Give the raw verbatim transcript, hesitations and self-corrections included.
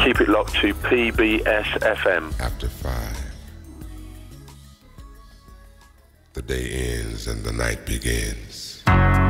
keep it locked to P B S F M. After five, the day ends and the night begins.